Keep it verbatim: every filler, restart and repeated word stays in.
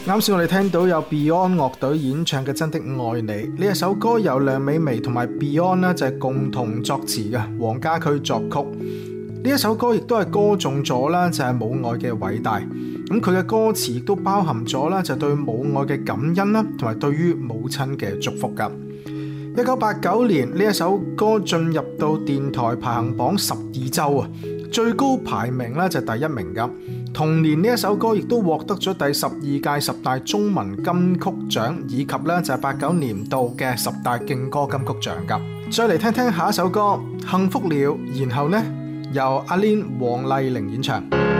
啱先我哋聽到有 Beyond 樂隊演唱嘅《真的愛你》呢一首歌，由梁美薇同埋 Beyond 呢就係共同作詞嘅，黃家駒作曲。呢一首歌亦都係歌頌咗啦，就係母愛嘅偉大。咁佢嘅歌詞亦都包含咗啦，就對母愛嘅感恩啦，同埋對於母親嘅祝福噶。一九八九年呢一首歌進入到電台排行榜十二周啊，最高排名咧就係第一名噶。同年呢一首歌亦都獲得咗第十二屆十大中文金曲獎，以及咧就係八九年度嘅十大勁歌金曲獎噶。再嚟聽聽下一首歌《幸福了》，然後呢由阿 Lin 黃麗玲演唱。